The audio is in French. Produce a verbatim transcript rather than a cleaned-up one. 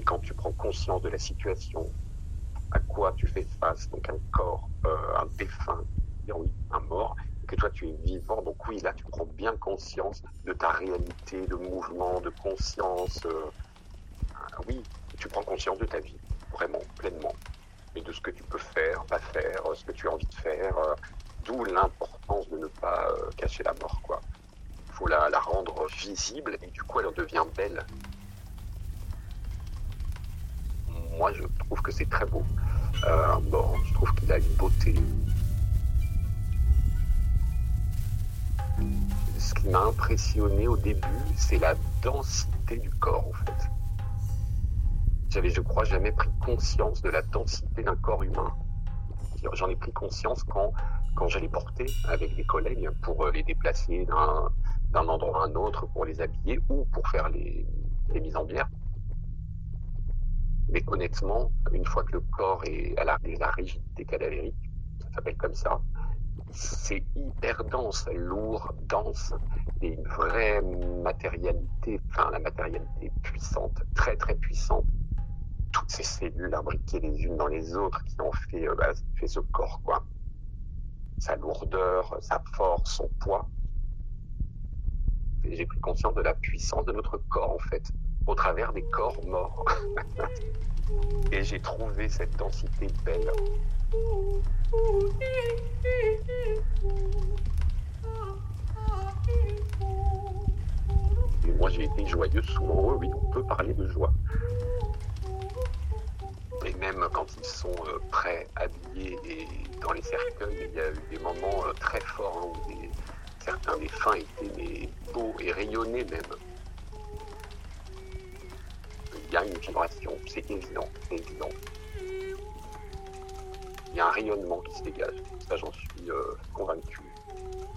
quand tu prends conscience de la situation, à quoi tu fais face, donc un corps, euh, un défunt, oui, un mort, et que toi tu es vivant, donc oui, là tu prends bien conscience de ta réalité, de mouvement, de conscience, euh, oui, tu prends conscience de ta vie, vraiment, pleinement, et de ce que tu peux faire, pas faire, ce que tu as envie de faire, euh, d'où l'importance de ne pas euh, cacher la mort, quoi. Il faut la, la rendre visible, et du coup elle en devient belle. Moi, je trouve que c'est très beau. Euh, un mort, je trouve qu'il a une beauté. Ce qui m'a impressionné au début, c'est la densité du corps, en fait. J'avais, je crois, jamais pris conscience de la densité d'un corps humain. J'en ai pris conscience quand, quand je les portais avec des collègues pour les déplacer d'un, d'un endroit à un autre, pour les habiller ou pour faire les, les mises en bière. Mais honnêtement, une fois que le corps est à la, la rigidité cadavérique, ça s'appelle comme ça, c'est hyper dense, lourd, dense, et une vraie matérialité, enfin la matérialité puissante, très très puissante. Toutes ces cellules imbriquées les unes dans les autres qui ont fait, euh, bah, fait ce corps, quoi. Sa lourdeur, sa force, son poids. Et j'ai pris conscience de la puissance de notre corps, en fait, au travers des corps morts. Et j'ai trouvé cette densité belle. Et moi, j'ai été joyeux souvent. Oui, on peut parler de joie. Et même quand ils sont euh, prêts, habillés et dans les cercueils, il y a eu des moments euh, très forts hein, où des, certains défunts étaient mais, beaux et rayonnaient même. Il y a une vibration, c'est évident, c'est évident. Il y a un rayonnement qui se dégage, ça j'en suis euh, convaincu.